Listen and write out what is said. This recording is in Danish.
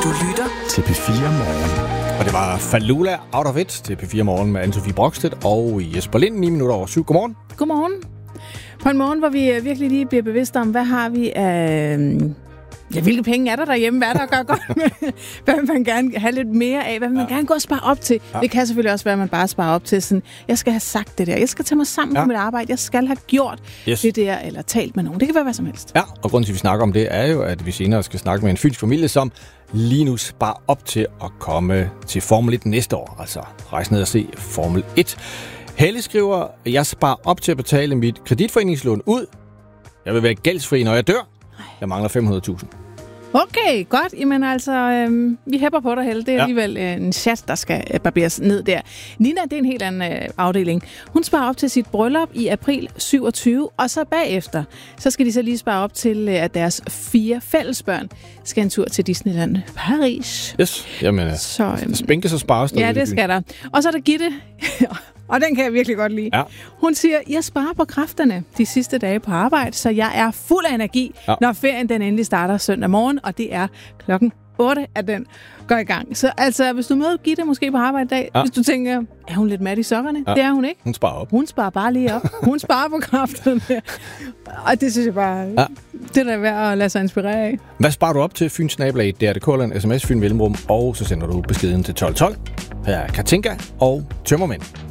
Du lytter til P4 Morgen. Og det var Falula Out of It til P4 Morgen med Anne-Sophie Brockstedt og Jesper Lind, 9 minutter over 7. Godmorgen. Godmorgen. På en morgen, hvor vi virkelig lige bliver bevidste om, hvad har vi af... hvilke penge er der derhjemme? Hvad er der at gøre godt med? Hvad vil man gerne have lidt mere af? Hvad vil man gerne gå og spare op til? Ja. Det kan selvfølgelig også være, at man bare sparer op til sådan, jeg skal have sagt det der. Jeg skal tage mig sammen på mit arbejde. Jeg skal have gjort det der, eller talt med nogen. Det kan være hvad som helst. Ja, og grunden til, at vi snakker om det, er jo, at vi senere skal snakke med en fynsk familie, som lige nu sparer op til at komme til Formel 1 næste år. Altså rejse ned og se Formel 1. Helle skriver, jeg sparer op til at betale mit kreditforeningslån ud. Jeg vil være gældsfri, når jeg dør. Jeg mangler 500.000. Okay, godt. Jamen altså, vi hæpper på dig, Helle. Det er alligevel en chat, der skal barberes ned der. Nina, det er en helt anden afdeling. Hun sparer op til sit bryllup i april 27, og så bagefter, så skal de så lige spare op til, at deres 4 fællesbørn skal en tur til Disneyland Paris. Yes, jamen, så spænkes og spares. Ja, det skal der. Og så er der Gitte, og den kan jeg virkelig godt lide. Ja. Hun siger, jeg sparer på kræfterne de sidste dage på arbejde, så jeg er fuld af energi, når ferien den endelig starter søndag morgen, og det er klokken 8, at den går i gang. Så altså, hvis du møder Gitte måske på arbejde i dag, hvis du tænker, er hun lidt mat i sokkerne? Det er hun ikke. Hun sparer op. Hun sparer bare lige op. Hun sparer på kræfterne. Og det synes jeg bare, det er da værd at lade sig inspirere af. Hvad sparer du op til? Fynsnabelag, DRDK eller en sms, Fyn Mellemrum, og så sender du beskeden til 1212. Her er Katinka og Tømmermænd.